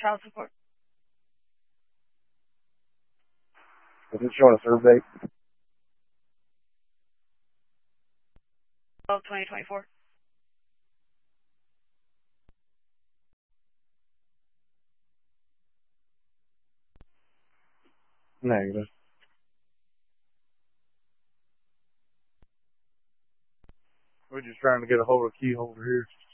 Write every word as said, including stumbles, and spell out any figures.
child support. Is it showing a serve date? twelve twenty twenty-four. Negative. We're just trying to get a hold of the key holder here.